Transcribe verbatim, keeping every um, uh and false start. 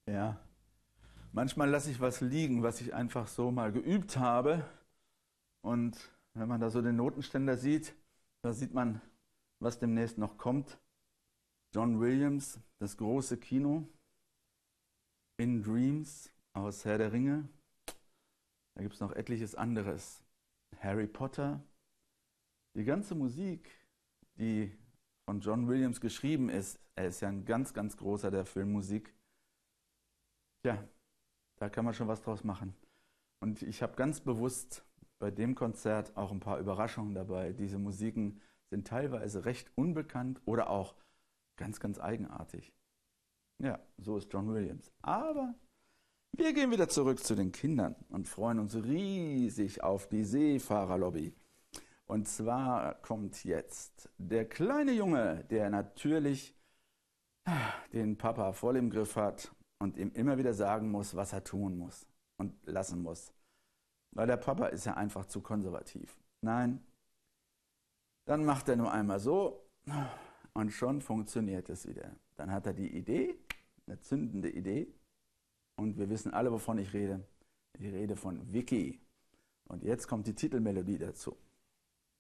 Ja, manchmal lasse ich was liegen, was ich einfach so mal geübt habe. Und wenn man da so den Notenständer sieht, da sieht man, was demnächst noch kommt. John Williams, das große Kino, In Dreams aus Herr der Ringe. Da gibt es noch etliches anderes. Harry Potter. Die ganze Musik, die von John Williams geschrieben ist, er ist ja ein ganz, ganz großer der Filmmusik. Ja, da kann man schon was draus machen. Und ich habe ganz bewusst bei dem Konzert auch ein paar Überraschungen dabei. Diese Musiken sind teilweise recht unbekannt oder auch ganz, ganz eigenartig. Ja, so ist John Williams. Aber wir gehen wieder zurück zu den Kindern und freuen uns riesig auf die Seefahrerlobby. Und zwar kommt jetzt der kleine Junge, der natürlich den Papa voll im Griff hat und ihm immer wieder sagen muss, was er tun muss und lassen muss. Weil der Papa ist ja einfach zu konservativ. Nein, dann macht er nur einmal so und schon funktioniert es wieder. Dann hat er die Idee, eine zündende Idee. Und wir wissen alle, wovon ich rede. Ich rede von Vicky. Und jetzt kommt die Titelmelodie dazu.